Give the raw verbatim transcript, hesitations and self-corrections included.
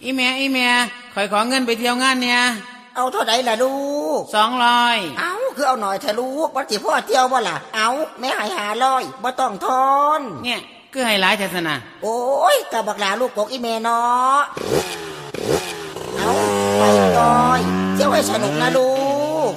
อีแม่อีแม่ข่อยขอเงินไปเที่ยวงานเนี่ยเอาเท่าไหร่ล่ะลูกสองร้อยเอาคือเอาหน่อยเถอะลูกบ่สิพ่อเที่ยวบ่ล่ะเอาแม่ให้ห้าร้อยบ่ต้องทอนเนี่ยคือให้หลายทัศนะโอ้ยกะบักหลาลูกกกอีแม่เนาะเอาไปต่อยเที่ยวให้สนุกนะลูก